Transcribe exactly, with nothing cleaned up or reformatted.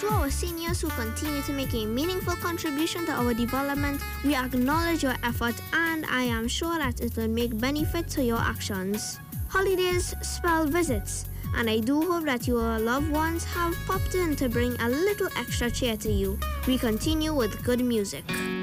our seniors who continue to make a meaningful contribution to our development, we acknowledge your effort and I am sure that it will make benefit to your actions. Holidays spell visits, and I do hope that your loved ones have popped in to bring a little extra cheer to you. We continue with good music.